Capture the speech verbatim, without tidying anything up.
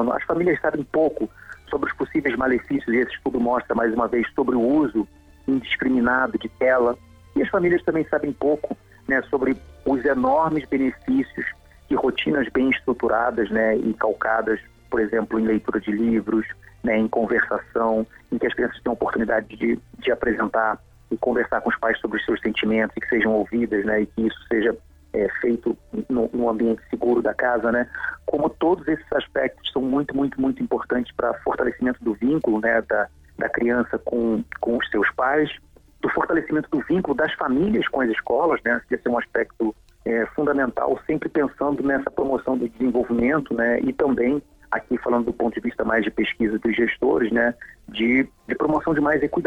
falando, as famílias sabem pouco sobre os possíveis malefícios, e esse estudo mostra, mais uma vez, sobre o uso indiscriminado de tela. E as famílias também sabem pouco, né, sobre os enormes benefícios que rotinas bem estruturadas, né, e calcadas, por exemplo, em leitura de livros, né, em conversação, em que as crianças têm a oportunidade de, de apresentar e conversar com os pais sobre os seus sentimentos e que sejam ouvidas, né, e que isso seja é, feito no, no ambiente seguro da casa, né, como todos esses aspectos são muito, muito, muito importantes para o fortalecimento do vínculo, né, da, da criança com, com os seus pais, do fortalecimento do vínculo das famílias com as escolas, né, esse é um aspecto é, fundamental, sempre pensando nessa promoção do desenvolvimento, né, e também, aqui falando do ponto de vista mais de pesquisa dos gestores, né, de, de promoção de mais equidade.